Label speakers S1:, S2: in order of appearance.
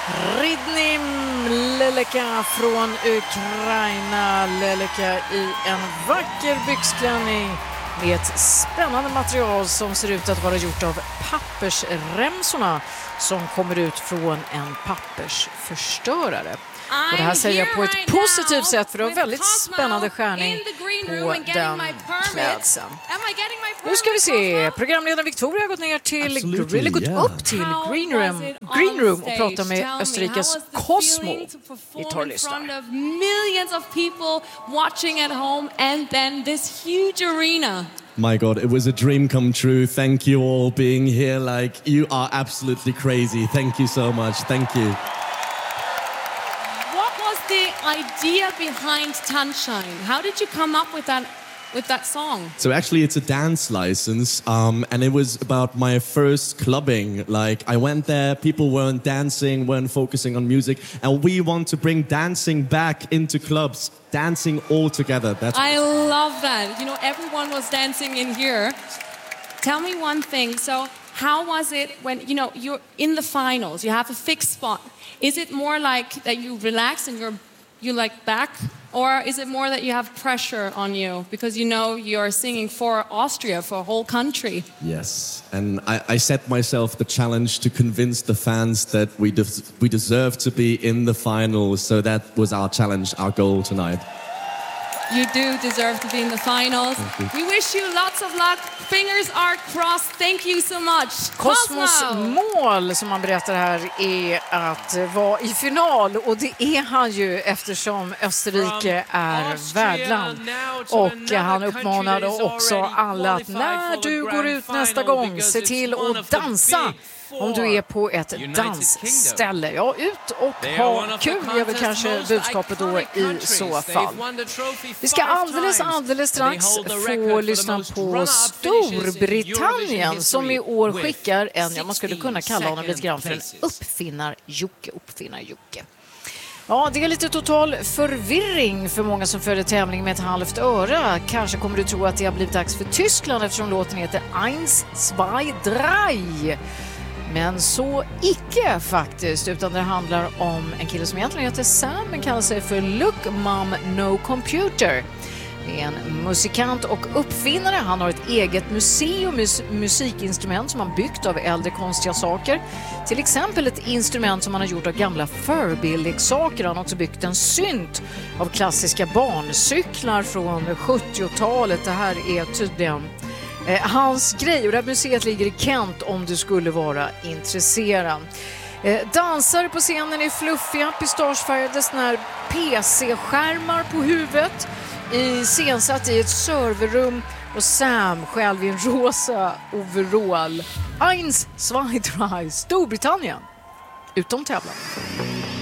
S1: Ridnim Leleka från Ukraina. Leleka i en vacker byxklänning med ett spännande material som ser ut att vara gjort av pappersremsorna som kommer ut från en pappersförstörare. Och det här säger jag på ett positivt sätt, för det var en väldigt spännande skärning på den klädseln. Nu ska vi se. Programledaren Victoria har gått ner till upp till Green Room och pratar med Österrikes Cosmo. Vi tar och lyssnar.
S2: Millions of people watching at home and then this huge arena.
S3: My God, it was a dream come true. Thank you all being here. Like, you are absolutely crazy. Thank you so much. Thank you.
S2: The idea behind Tanshine? How did you come up with that song?
S3: So actually it's a dance license, and it was about my first clubbing. Like, I went there, people weren't dancing, weren't focusing on music, and we want to bring dancing back into clubs, dancing all together.
S2: I love that. You know, everyone was dancing in here. Tell me one thing. So how was it when, you know, you're in the finals, you have a fixed spot? Is it more like that you relax and you're like back? Or is it more that you have pressure on you because you know you're singing for Austria, for a whole country?
S3: Yes, and I set myself the challenge to convince the fans that we deserve to be in the finals. So that was our challenge, our goal tonight.
S2: You do deserve to be in the finals. We wish you lots of luck. Fingers are crossed. Thank you so much.
S1: Cosmos mål, som man berättar här, är att vara i final. Och det är han ju, eftersom Österrike är värdland. Och han uppmanade också alla att när du går ut nästa gång, se till att dansa. Om du är på ett dansställe. Ja, ut och ha kul är väl kanske budskapet då i så fall. Vi ska alldeles strax få lyssna på Storbritannien som i år skickar en, man skulle kunna kalla honom lite grann för en uppfinnar-Jocke. Ja, det är lite total förvirring för många som följer tävling med ett halvt öra. Kanske kommer du tro att det har blivit dags för Tyskland eftersom låten heter 1, 2, 3. Men så icke faktiskt, utan det handlar om en kille som egentligen heter Sam men kallar sig för Look Mom No Computer. Det är en musikant och uppfinnare. Han har ett eget museum med musikinstrument som han byggt av äldre konstiga saker. Till exempel ett instrument som han har gjort av gamla Furby-leksaker. Han har också byggt en synt av klassiska barncyklar från 70-talet. Det här är tydligen hans grej, och det här museet ligger i Kent om du skulle vara intresserad. Dansare på scenen är fluffiga, pistagefärgade såna här PC-skärmar på huvudet, iscensatt i ett serverrum, och Sam själv i en rosa overall. 1, 2, 3, Storbritannien utom tävlan.